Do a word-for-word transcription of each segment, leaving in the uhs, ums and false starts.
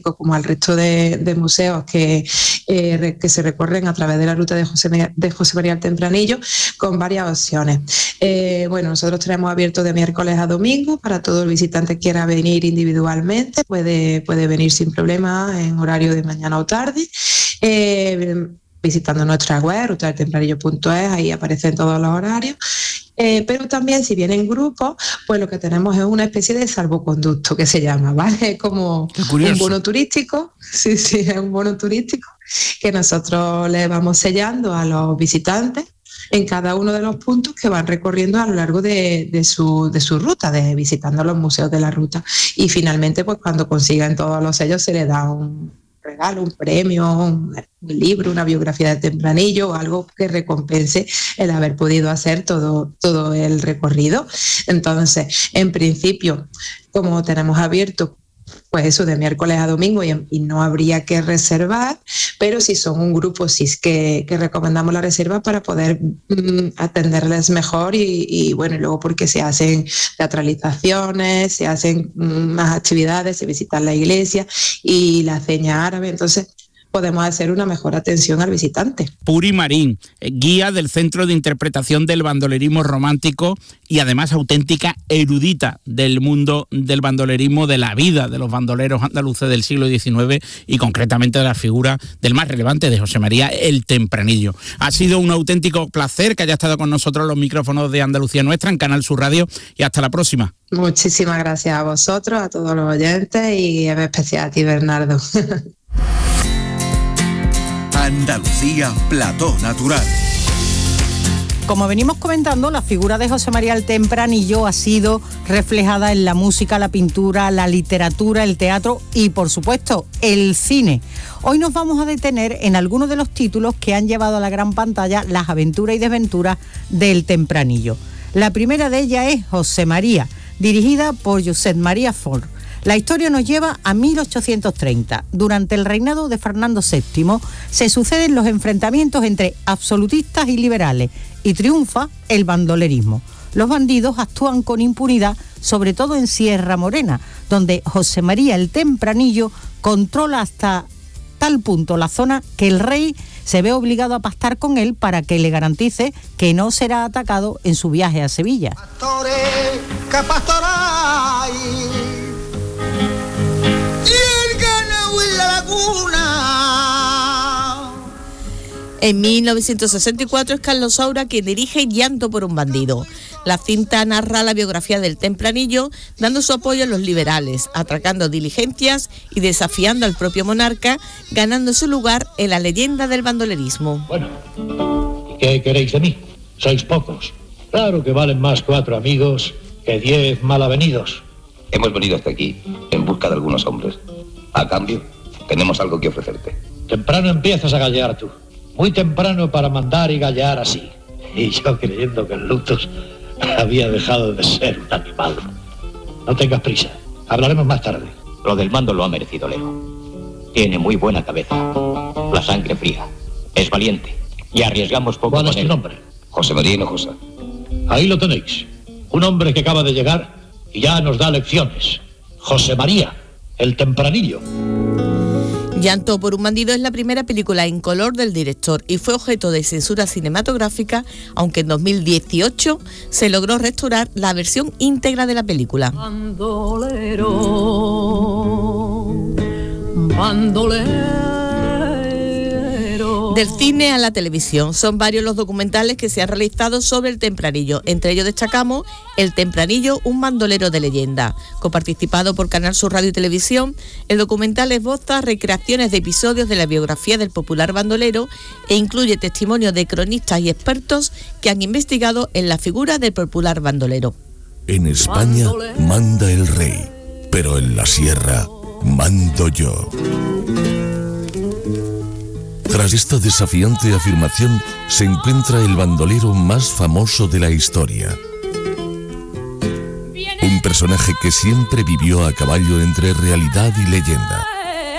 turístico como al resto de, de museos que, eh, que se recorren a través de la ruta de José, de José María el Tempranillo, con varias opciones. Eh, bueno, nosotros tenemos abierto de miércoles a domingo para todo el visitante que quiera venir individualmente, puede, puede venir sin problema en horario de mañana o tarde. Eh, visitando nuestra web, ruta del tempranillo punto es, ahí aparecen todos los horarios. Eh, pero también si vienen en grupo, pues lo que tenemos es una especie de salvoconducto que se llama, ¿vale? Es como un bono turístico, sí, sí, es un bono turístico que nosotros le vamos sellando a los visitantes en cada uno de los puntos que van recorriendo a lo largo de, de, su, de su ruta, de visitando los museos de la ruta. Y finalmente, pues cuando consigan todos los sellos se les da un regalo, un premio, un, un libro, una biografía de Tempranillo o algo que recompense el haber podido hacer todo, todo el recorrido. Entonces, en principio, como tenemos abierto pues eso de miércoles a domingo y, y no habría que reservar, pero si son un grupo sí es que, que recomendamos la reserva para poder mm, atenderles mejor y, y bueno, y luego porque se hacen teatralizaciones, se hacen mm, más actividades, se visita la iglesia y la ceña árabe, entonces podemos hacer una mejor atención al visitante. Puri Marín, guía del Centro de Interpretación del Bandolerismo Romántico y además auténtica erudita del mundo del bandolerismo, de la vida de los bandoleros andaluces del siglo diecinueve y concretamente de la figura del más relevante, de José María el Tempranillo. Ha sido un auténtico placer que haya estado con nosotros en los micrófonos de Andalucía Nuestra en Canal Sur Radio y hasta la próxima. Muchísimas gracias a vosotros, a todos los oyentes y en especial a ti, Bernardo. Andalucía, plató natural. Como venimos comentando, la figura de José María el Tempranillo ha sido reflejada en la música, la pintura, la literatura, el teatro y, por supuesto, el cine. Hoy nos vamos a detener en algunos de los títulos que han llevado a la gran pantalla las aventuras y desventuras del Tempranillo. La primera de ellas es José María, dirigida por Josep Maria Fort. La historia nos lleva a mil ochocientos treinta. Durante el reinado de Fernando séptimo se suceden los enfrentamientos entre absolutistas y liberales y triunfa el bandolerismo. Los bandidos actúan con impunidad, sobre todo en Sierra Morena, donde José María el Tempranillo controla hasta tal punto la zona que el rey se ve obligado a pactar con él para que le garantice que no será atacado en su viaje a Sevilla. Pastores, que pastoray. En mil novecientos sesenta y cuatro es Carlos Saura quien dirige Llanto por un bandido. La cinta narra la biografía del Tempranillo, dando su apoyo a los liberales, atracando diligencias y desafiando al propio monarca, ganando su lugar en la leyenda del bandolerismo. Bueno, ¿y qué queréis de mí? Sois pocos. Claro que valen más cuatro amigos que diez malavenidos. Hemos venido hasta aquí en busca de algunos hombres. A cambio, tenemos algo que ofrecerte. Temprano empiezas a gallear tú. Muy temprano para mandar y gallear así. Y yo creyendo que el Lutus había dejado de ser un animal. No tengas prisa. Hablaremos más tarde. Lo del mando lo ha merecido Leo. Tiene muy buena cabeza. La sangre fría. Es valiente. Y arriesgamos poco. ¿Cuál es tu nombre? José María Hinojosa. Ahí lo tenéis. Un hombre que acaba de llegar y ya nos da lecciones. José María, el Tempranillo. Llanto por un bandido es la primera película en color del director y fue objeto de censura cinematográfica, aunque en dos mil dieciocho se logró restaurar la versión íntegra de la película. Bandolero, bandolero. Del cine a la televisión, son varios los documentales que se han realizado sobre el Tempranillo. Entre ellos destacamos El Tempranillo, un bandolero de leyenda. Coparticipado por Canal Sur Radio y Televisión, el documental esboza recreaciones de episodios de la biografía del popular bandolero e incluye testimonios de cronistas y expertos que han investigado en la figura del popular bandolero. En España manda el rey, pero en la sierra mando yo. Tras esta desafiante afirmación se encuentra el bandolero más famoso de la historia. Un personaje que siempre vivió a caballo entre realidad y leyenda.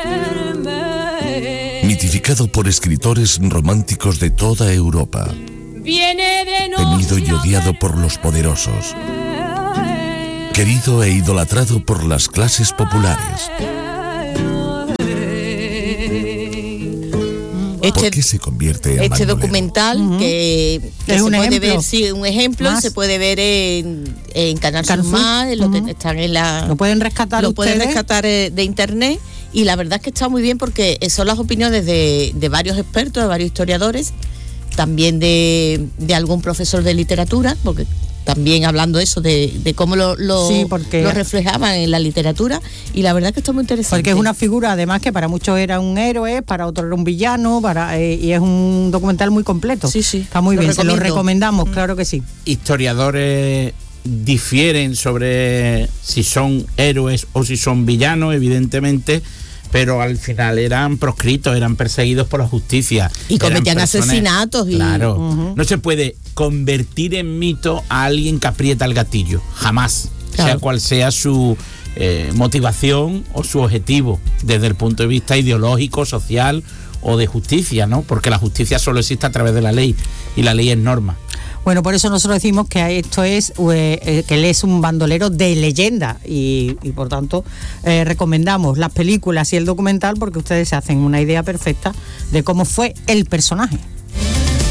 Mitificado por escritores románticos de toda Europa. Temido y odiado por los poderosos. Querido e idolatrado por las clases populares. Este, ¿Por qué se convierte en Este bandolero? documental uh-huh. que, que es se un puede ejemplo. ver, sí, un ejemplo, Más. se puede ver en, en Canal Sur Más, en lo uh-huh. que están en la... Lo pueden rescatar Lo ustedes. pueden rescatar eh, de internet, y la verdad es que está muy bien porque son las opiniones de, de varios expertos, de varios historiadores, también de, de algún profesor de literatura, porque también hablando eso de, de cómo lo, lo, sí, porque, lo reflejaban en la literatura, y la verdad que está muy interesante. Porque es una figura además que para muchos era un héroe, para otros era un villano, para eh, y es un documental muy completo. Sí, sí. Está muy lo bien, recomiendo. Se lo recomendamos, claro que sí. Historiadores difieren sobre si son héroes o si son villanos, evidentemente, pero al final eran proscritos, eran perseguidos por la justicia. Y cometían personas, asesinatos. Y... Claro. Uh-huh. No se puede convertir en mito a alguien que aprieta el gatillo, jamás, claro. Sea cual sea su eh, motivación o su objetivo, desde el punto de vista ideológico, social o de justicia, ¿no? Porque la justicia solo existe a través de la ley, y la ley es norma. Bueno, por eso nosotros decimos que esto es eh, que él es un bandolero de leyenda, y, y por tanto eh, recomendamos las películas y el documental porque ustedes se hacen una idea perfecta de cómo fue el personaje.